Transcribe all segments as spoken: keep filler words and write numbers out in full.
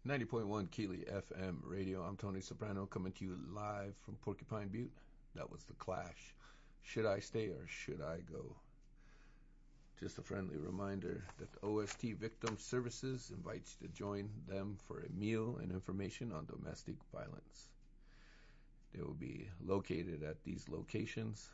ninety point one Keeley F M radio. I'm Tony Soprano coming to you live from Porcupine Butte. That was The Clash. Should I stay or should I go? Just a friendly reminder that the O S T Victim Services invites you to join them for a meal and information on domestic violence. They will be located at these locations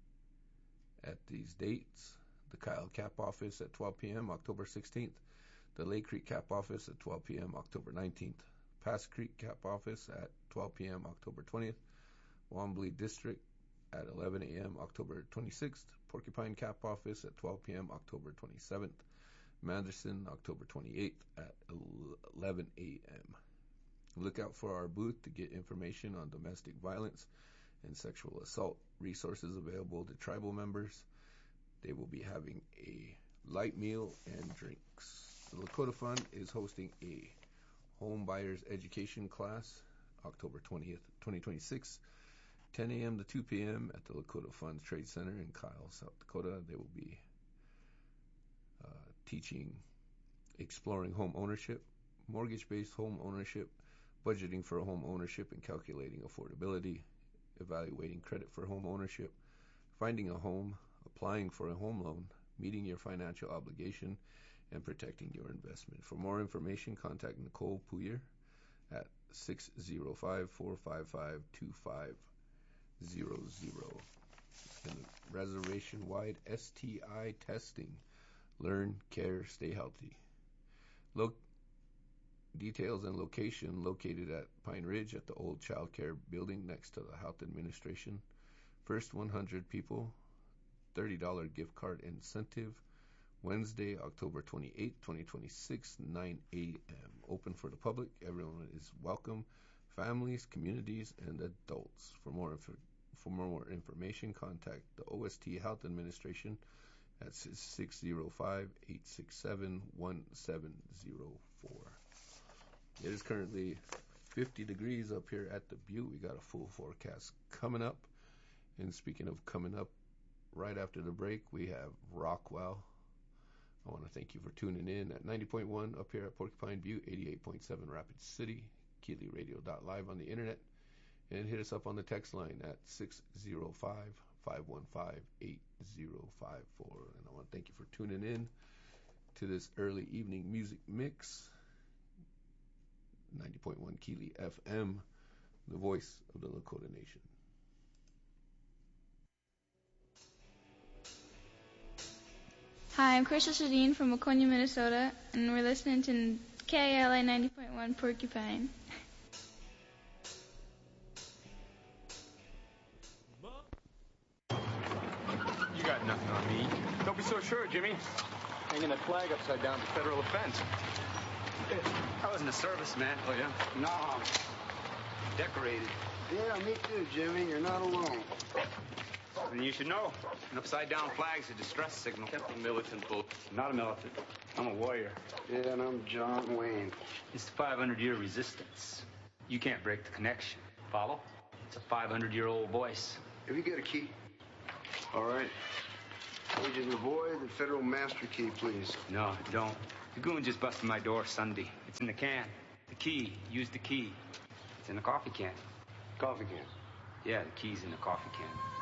at these dates. The Kyle Cap Office at twelve p.m. October sixteenth. The Lake Creek Cap Office at twelve p.m. October nineteenth. Pass Creek Cap Office at twelve p.m. October twentieth. Wombly District at eleven a.m. October twenty-sixth. Porcupine Cap Office at twelve p.m. October twenty-seventh. Manderson, October twenty-eighth at eleven a.m. Look out for our booth to get information on domestic violence and sexual assault. Resources available to tribal members. They will be having a light meal and drinks. The Lakota Fund is hosting a home buyers education class October twentieth, twenty twenty-six, ten a.m. to two p.m. at the Lakota Funds Trade Center in Kyle, South Dakota. They will be uh, teaching exploring home ownership, mortgage-based home ownership, budgeting for home ownership and calculating affordability, evaluating credit for home ownership, finding a home, applying for a home loan, meeting your financial obligation, and protecting your investment. For more information, contact Nicole Puyer at six oh five, four five five, two five zero zero. And reservation-wide S T I testing. Learn, care, stay healthy. Look, details and location located at Pine Ridge at the old child care building next to the Health Administration. First one hundred people, thirty dollars gift card incentive. Wednesday, October twenty-eighth, twenty twenty-six, nine a.m. Open for the public. Everyone is welcome. Families, communities, and adults. For more inf- for more information, contact the O S T Health Administration at six oh five, eight six seven, one seven oh four. It is currently fifty degrees up here at the Butte. We got a full forecast coming up. And speaking of coming up, right after the break, we have Rockwell. I want to thank you for tuning in at ninety point one up here at Porcupine Butte, eighty-eight point seven Rapid City, Keeley Radio dot live on the internet, and hit us up on the text line at six oh five, five one five, eight oh five four. And I want to thank you for tuning in to this early evening music mix. ninety point one Keeley F M, the voice of the Lakota Nation. Hi, I'm Crystal Shadeen from Waconia, Minnesota, and we're listening to K A L A ninety point one Porcupine. You got nothing on me. Don't be so sure, Jimmy. Hanging that flag upside down is a federal offense. I was in the service, man. Oh, yeah? No. Decorated. Yeah, me too, Jimmy. You're not alone. And you should know, an upside-down flag's a distress signal. Kept a militant bull. Not a militant. I'm a warrior. Yeah, and I'm John Wayne. It's the five hundred year resistance. You can't break the connection. Follow? It's a five hundred year old voice. Have you got a key? All right. Agent Lavoy, the federal master key, please. No, don't. The goon just busted my door Sunday. It's in the can. The key. Use the key. It's in the coffee can. Coffee can. Yeah, the key's in the coffee can.